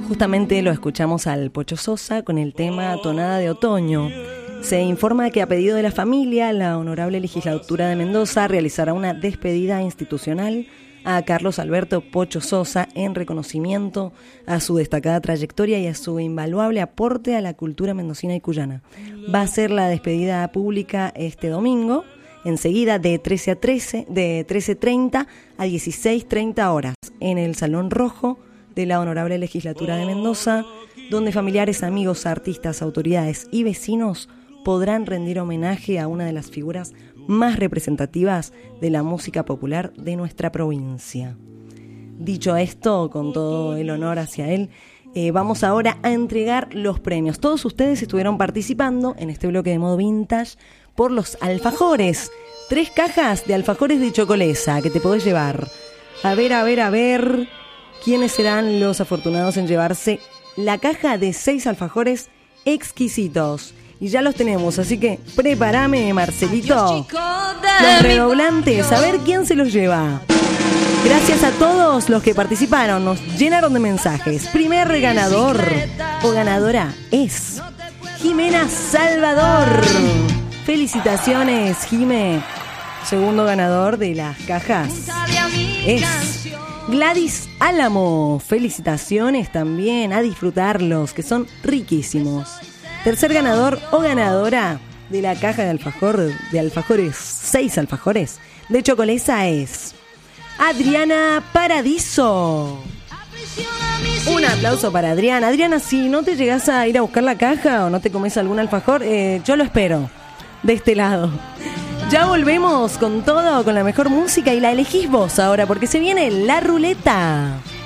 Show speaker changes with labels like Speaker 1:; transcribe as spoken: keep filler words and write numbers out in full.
Speaker 1: Justamente lo escuchamos al Pocho Sosa con el tema Tonada de Otoño. Se informa que a pedido de la familia, la Honorable Legislatura de Mendoza realizará una despedida institucional a Carlos Alberto Pocho Sosa en reconocimiento a su destacada trayectoria y a su invaluable aporte a la cultura mendocina y cuyana. Va a ser la despedida pública este domingo, enseguida de trece a trece, de trece treinta a dieciséis treinta horas, en el Salón Rojo de la Honorable Legislatura de Mendoza, donde familiares, amigos, artistas, autoridades y vecinos podrán rendir homenaje a una de las figuras más representativas de la música popular de nuestra provincia. Dicho esto, con todo el honor hacia él, eh, vamos ahora a entregar los premios. Todos ustedes estuvieron participando en este bloque de modo vintage por los alfajores. Tres cajas de alfajores de Chocolesa que te podés llevar. A ver, a ver, a ver, ¿quiénes serán los afortunados en llevarse la caja de seis alfajores exquisitos? Y ya los tenemos, así que prepárame, Marcelito. Los redoblantes, a ver quién se los lleva. Gracias a todos los que participaron, nos llenaron de mensajes. Primer ganador o ganadora es Jimena Salvador. Felicitaciones, Jime. Segundo ganador de las cajas es Gladys Álamo. Felicitaciones también, a disfrutarlos, que son riquísimos. Tercer ganador o ganadora de la caja de alfajor, de alfajores, seis alfajores de Chocolesa es Adriana Paradiso. Un aplauso para Adriana. Adriana, si no te llegás a ir a buscar la caja o no te comes algún alfajor, eh, yo lo espero de este lado. Ya volvemos con todo, con la mejor música, y la elegís vos ahora, porque se viene la ruleta.